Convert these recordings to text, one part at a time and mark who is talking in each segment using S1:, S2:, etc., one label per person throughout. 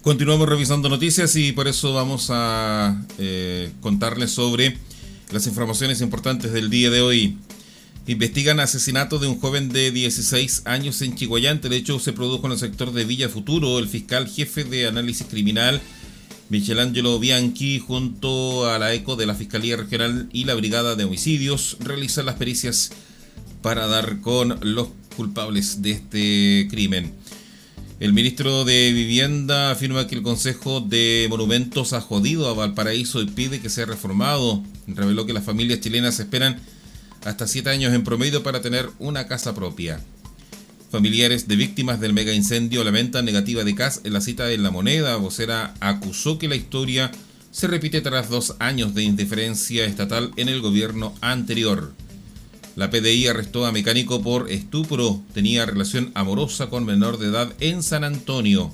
S1: Continuamos revisando noticias y por eso vamos a contarles sobre las informaciones importantes del día de hoy. Investigan asesinato de un joven de 16 años en Chiguayante. El hecho se produjo en el sector de Villa Futuro. El fiscal jefe de análisis criminal, Michelangelo Bianchi, junto a la ECO de la Fiscalía Regional y la Brigada de Homicidios, realizan las pericias para dar con los culpables de este crimen. El ministro de Vivienda afirma que el Consejo de Monumentos ha jodido a Valparaíso y pide que sea reformado. Reveló que las familias chilenas esperan hasta 7 años en promedio para tener una casa propia. Familiares de víctimas del mega incendio lamentan negativa de CAS en la cita en La Moneda. Vocera acusó que la historia se repite tras 2 años de indiferencia estatal en el gobierno anterior. La PDI arrestó a mecánico por estupro. Tenía relación amorosa con menor de edad en San Antonio.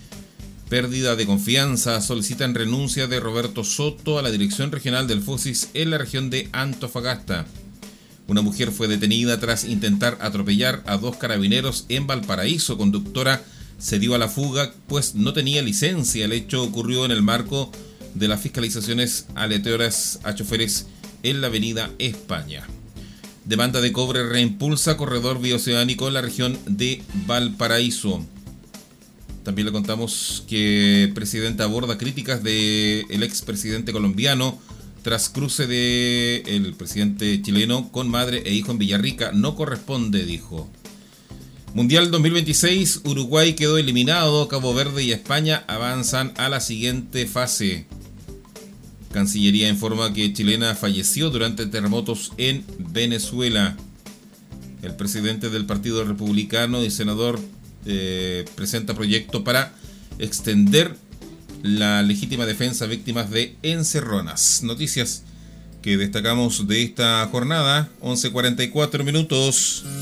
S1: Pérdida de confianza. Solicitan renuncia de Roberto Soto a la dirección regional del FOSIS en la región de Antofagasta. Una mujer fue detenida tras intentar atropellar a 2 carabineros en Valparaíso. Conductora se dio a la fuga pues no tenía licencia. El hecho ocurrió en el marco de las fiscalizaciones aleatorias a choferes en la avenida España. Demanda de cobre reimpulsa corredor bioceánico en la región de Valparaíso. También le contamos que el presidente aborda críticas del expresidente colombiano tras cruce del presidente chileno con madre e hijo en Villarrica. No corresponde, dijo. Mundial 2026, Uruguay quedó eliminado. Cabo Verde y España avanzan a la siguiente fase. Cancillería informa que chilena falleció durante terremotos en Venezuela. El presidente del Partido Republicano y senador presenta proyecto para extender la legítima defensa a víctimas de encerronas. Noticias que destacamos de esta jornada, 11:44 minutos.